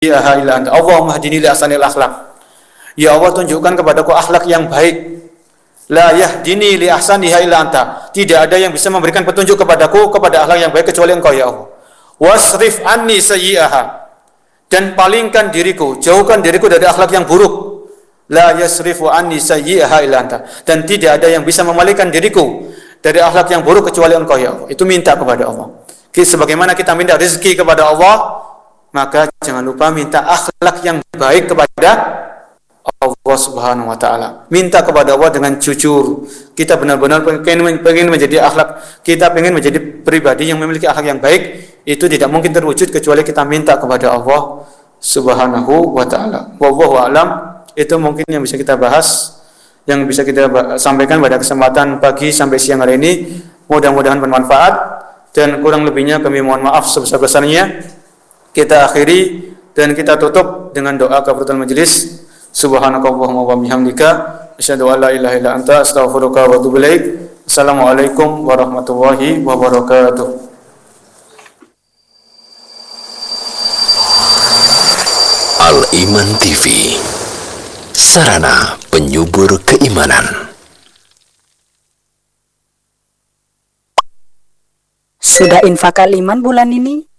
sayyi'aha illa anta. Allahumma hdini li ahsanil akhlaq. Ya Allah, tunjukkan kepadaku akhlak yang baik. La yahdini li ahsaniha illa anta. Tidak ada yang bisa memberikan petunjuk kepadaku kepada akhlak yang baik kecuali Engkau ya Allah. Wasrif anni sayyi'aha. Dan palingkan diriku, jauhkan diriku dari akhlak yang buruk. La yasrifu anni sayyi'aha illa anta. Dan tidak ada yang bisa memalingkan diriku dari akhlak yang buruk kecuali Engkau ya Allah. Itu minta kepada Allah. Sebagaimana kita minta rezeki kepada Allah, maka jangan lupa minta akhlak yang baik kepada Allah Subhanahu wa taala. Minta kepada Allah dengan jujur. Kita benar-benar pengen menjadi akhlak, kita pengen menjadi pribadi yang memiliki akhlak yang baik, itu tidak mungkin terwujud kecuali kita minta kepada Allah Subhanahu wa taala. Wallahu a'lam. Itu mungkin yang bisa kita bahas, yang bisa kita sampaikan pada kesempatan pagi sampai siang hari ini. Mudah-mudahan bermanfaat, dan kurang lebihnya kami mohon maaf sebesar-besarnya. Kita akhiri dan kita tutup dengan doa kafaratul majelis. Subhanakallahumma wa bihamdika asyhadu an la ilaha illa anta astaghfiruka wa atubu ilaik. Assalamualaikum warahmatullahi wabarakatuh. Al-Iman TV, sarana penyubur keimanan. Sudah infak Al-Iman bulan ini?